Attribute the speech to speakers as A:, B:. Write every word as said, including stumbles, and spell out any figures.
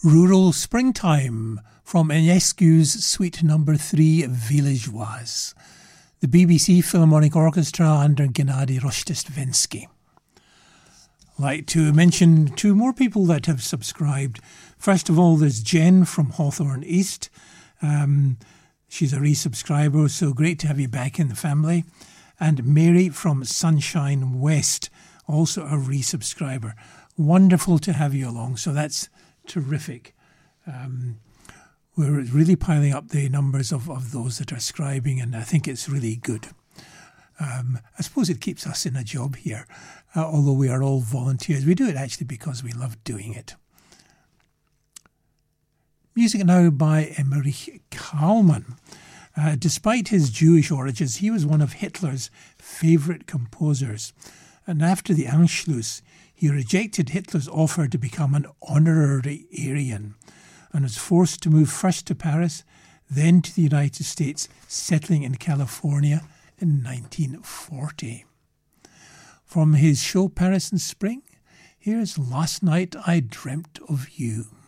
A: Rural Springtime from Ionescu's Suite Number three, Villageoise. The B B C Philharmonic Orchestra under Gennady Rozhdestvensky. I'd like to mention two more people that have subscribed. First of all, there's Jen from Hawthorne East. Um, she's a resubscriber, so great to have you back in the family. And Mary from Sunshine West, also a resubscriber. Wonderful to have you along, so that's terrific. Um, we're really piling up the numbers of, of those that are scribing, and I think it's really good. Um, I suppose it keeps us in a job here, uh, although we are all volunteers. We do it actually because we love doing it. Music now by Emmerich Kallmann. Uh, despite his Jewish origins, he was one of Hitler's favourite composers. And after the Anschluss, he rejected Hitler's offer to become an honorary Aryan and was forced to move first to Paris, then to the United States, settling in California in nineteen forty. From his show Paris in Spring, here's Last Night I Dreamt of You.